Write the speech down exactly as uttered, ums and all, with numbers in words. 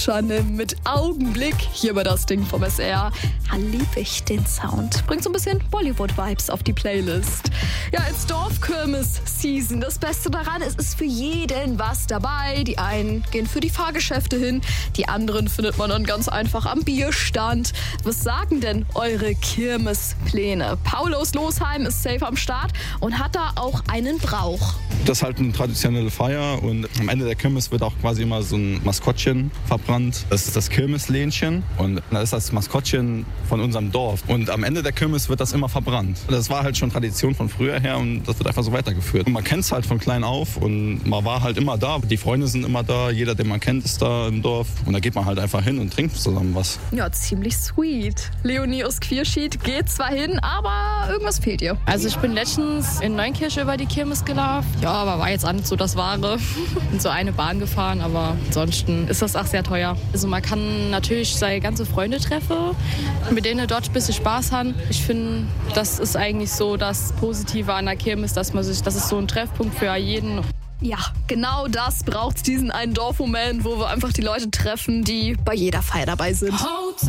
Chanel mit Augenblick hier bei das Ding vom S R. Ha, lieb ich den Sound. Bringt so ein bisschen Bollywood-Vibes auf die Playlist. Ja, als Dorfkirmes-Season. Das Beste daran, es ist für jeden was dabei. Die einen gehen für die Fahrgeschäfte hin, die anderen findet man dann ganz einfach am Bierstand. Was sagen denn eure Kirmespläne? Paul aus Losheim ist safe am Start und hat da auch einen Brauch. Das ist halt eine traditionelle Feier und am Ende der Kirmes wird auch quasi immer so ein Maskottchen verbrannt. Das ist das Kirmeslähnchen und das ist das Maskottchen von unserem Dorf. Und am Ende der Kirmes wird das immer verbrannt. Das war halt schon Tradition von früher her und das wird einfach so weitergeführt. Und man kennt es halt von klein auf und man war halt immer da. Die Freunde sind immer da, jeder, den man kennt, ist da im Dorf. Und da geht man halt einfach hin und trinkt zusammen was. Ja, ziemlich sweet. Leonie aus Quierschied geht zwar hin, aber irgendwas fehlt ihr. Also ich bin letztens in Neunkirche über die Kirmes gelaufen. Ja, aber war jetzt auch nicht so das Wahre. Bin so eine Bahn gefahren, aber ansonsten ist das auch sehr teuer. Also man kann natürlich seine ganze Freunde treffen, mit denen dort ein bisschen Spaß haben. Ich finde, das ist eigentlich so das Positive an der Kirmes, dass man sich, das ist so ein Treffpunkt für jeden. Ja, genau das braucht diesen einen Dorfmoment, wo wir einfach die Leute treffen, die bei jeder Feier dabei sind.